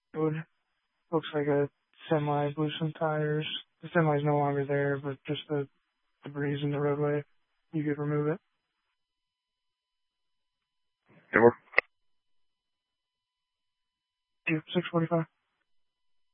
road. Looks like a semi blew some tires. The semi's no longer there, but just the debris in the roadway. You could remove it. Sure. 645.